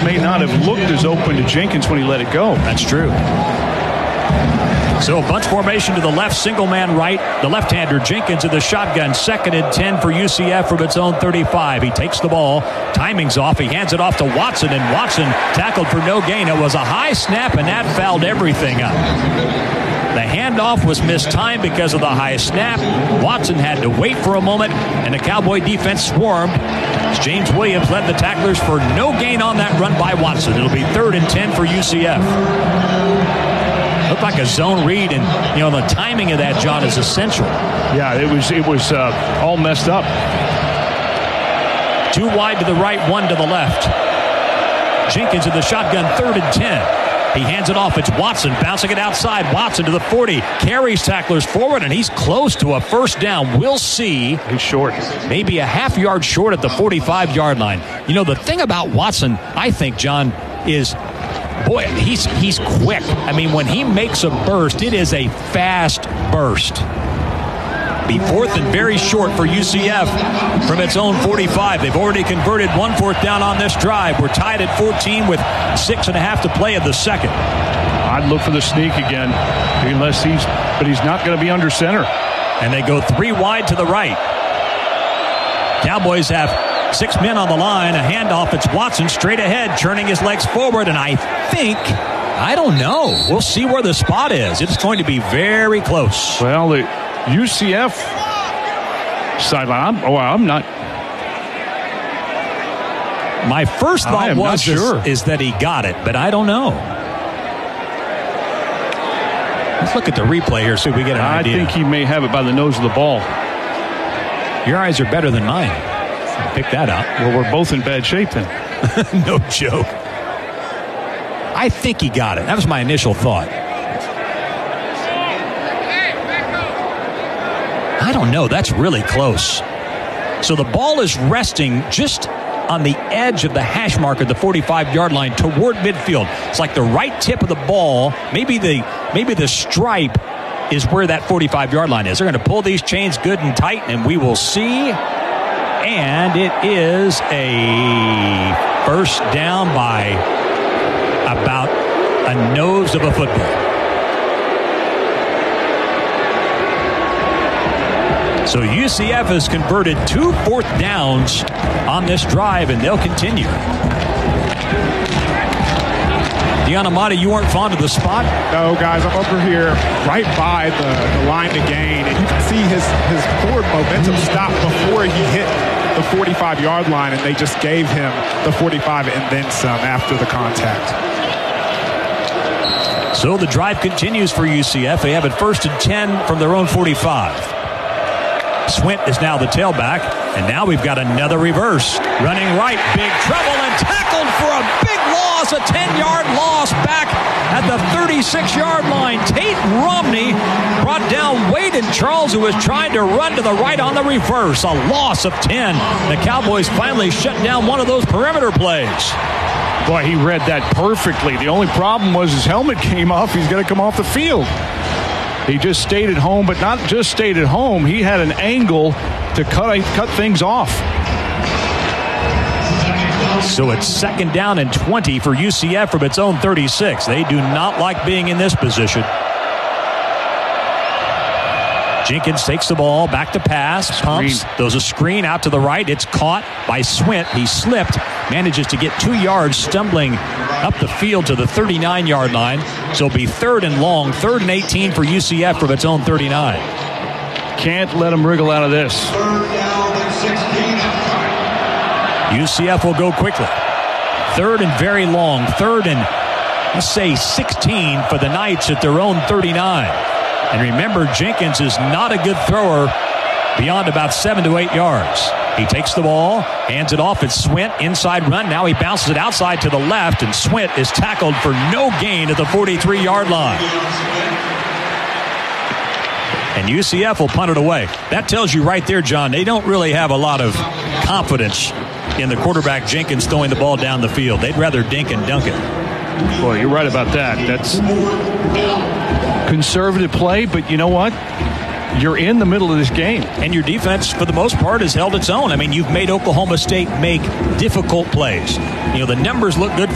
may not have looked as open to Jenkins when he let it go. That's true. So a bunch formation to the left, single man right. The left-hander Jenkins in the shotgun. 2nd and 10 for UCF from its own 35. He takes the ball. Timing's off. He hands it off to Watson, and Watson tackled for no gain. It was a high snap, and that fouled everything up. The handoff was mistimed because of the high snap. Watson had to wait for a moment, and the Cowboy defense swarmed. James Williams led the tacklers for no gain on that run by Watson. It'll be 3rd and 10 for UCF. Looked like a zone read, and the timing of that, John, is essential. Yeah, it was all messed up. 2 wide to the right, 1 to the left. Jenkins in the shotgun, 3rd and 10. He hands it off. It's Watson bouncing it outside. Watson to the 40. Carries tacklers forward, and he's close to a first down. We'll see. He's short. Maybe a half yard short at the 45-yard line. The thing about Watson, I think, John, is, boy, he's quick. I mean, when he makes a burst, it is a fast burst. Be 4th and very short for UCF from its own 45. They've already converted 1 4th down on this drive. We're tied at 14 with 6.5 to play in the second. I'd look for the sneak again, but he's not going to be under center. And they go 3 wide to the right. Cowboys have 6 men on the line. A handoff. It's Watson straight ahead, turning his legs forward, and I don't know. We'll see where the spot is. It's going to be very close. Well, the UCF sideline. I'm not. My first thought is that he got it, but I don't know. Let's look at the replay here, see if we get an idea. I think he may have it by the nose of the ball. Your eyes are better than mine. Pick that up. Well, we're both in bad shape then. No joke. I think he got it. That was my initial thought. I don't know. That's really close. So the ball is resting just on the edge of the hash mark of the 45-yard line toward midfield. It's like the right tip of the ball. Maybe the stripe is where that 45-yard line is. They're going to pull these chains good and tight, and we will see. And it is a first down by about a nose of a football. So UCF has converted 2 4th downs on this drive, and they'll continue. Deon Amata, you weren't fond of the spot? No, guys, I'm over here right by the line to gain, and you can see his forward momentum stop before he hit the 45-yard line, and they just gave him the 45 and then some after the contact. So the drive continues for UCF. They have it 1st and 10 from their own 45. Swint is now the tailback, and now we've got another reverse. Running right, big trouble, and tackled for a big loss, a 10-yard loss back at the 36-yard line. Tate Romney brought down Wade and Charles, who was trying to run to the right on the reverse. A loss of 10. The Cowboys finally shut down one of those perimeter plays. Boy, he read that perfectly. The only problem was his helmet came off. He's going to come off the field. He just stayed at home, but not just stayed at home. He had an angle to cut things off. So it's 2nd down and 20 for UCF from its own 36. They do not like being in this position. Jenkins takes the ball, back to pass, pumps, throws a screen out to the right. It's caught by Swint. He slipped, manages to get 2 yards, stumbling up the field to the 39-yard line. So it'll be 3rd and long, 3rd and 18 for UCF from its own 39. Can't let him wriggle out of this. UCF will go quickly. 3rd and very long, 3rd and, let's say, 16 for the Knights at their own 39. And remember, Jenkins is not a good thrower beyond about 7 to 8 yards. He takes the ball, hands it off. It's Swint, inside run. Now he bounces it outside to the left, and Swint is tackled for no gain at the 43-yard line. And UCF will punt it away. That tells you right there, John, they don't really have a lot of confidence in the quarterback Jenkins throwing the ball down the field. They'd rather dink and dunk it. Boy, you're right about that. That's conservative play, but you know what? You're in the middle of this game. And your defense, for the most part, has held its own. I mean, you've made Oklahoma State make difficult plays. The numbers look good